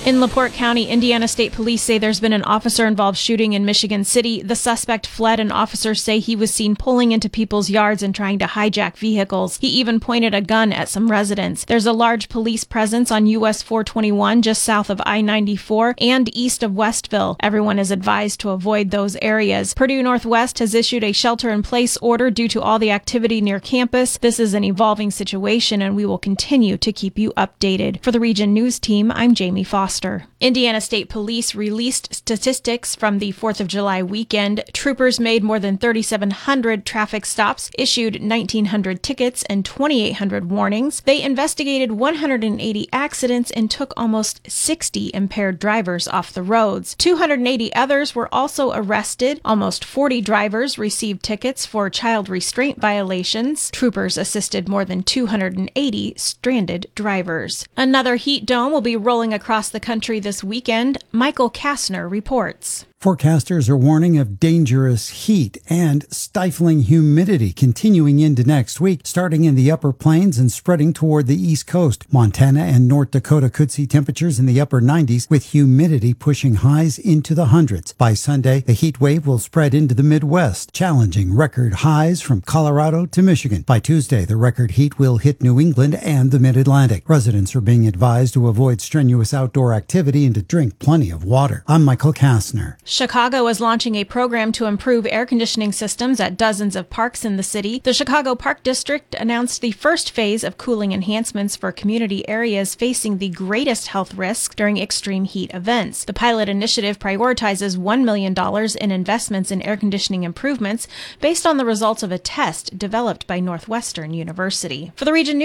In LaPorte County, Indiana State Police say there's been an officer-involved shooting in Michigan City. The suspect fled, and officers say he was seen pulling into people's yards and trying to hijack vehicles. He even pointed a gun at some residents. There's a large police presence on US 421 just south of I-94 and east of Westville. Everyone is advised to avoid those areas. Purdue Northwest has issued a shelter-in-place order due to all the activity near campus. This is an evolving situation, and we will continue to keep you updated. For the Region News Team, I'm Jamie Foster. Indiana State Police released statistics from the 4th of July weekend. Troopers made more than 3,700 traffic stops, issued 1,900 tickets and 2,800 warnings. They investigated 180 accidents and took almost 60 impaired drivers off the roads. 280 others were also arrested. Almost 40 drivers received tickets for child restraint violations. Troopers assisted more than 280 stranded drivers. Another heat dome will be rolling across the country this weekend. Michael Kastner reports. Forecasters are warning of dangerous heat and stifling humidity continuing into next week, starting in the upper plains and spreading toward the east coast. Montana and North Dakota could see temperatures in the upper 90s with humidity pushing highs into the hundreds. By Sunday, the heat wave will spread into the Midwest, challenging record highs from Colorado to Michigan. By Tuesday, the record heat will hit New England and the Mid-Atlantic. Residents are being advised to avoid strenuous outdoor activity and to drink plenty of water. I'm Michael Kastner. Chicago is launching a program to improve air conditioning systems at dozens of parks in the city. The Chicago Park District announced the first phase of cooling enhancements for community areas facing the greatest health risks during extreme heat events. The pilot initiative prioritizes $1 million in investments in air conditioning improvements based on the results of a test developed by Northwestern University. For the Region News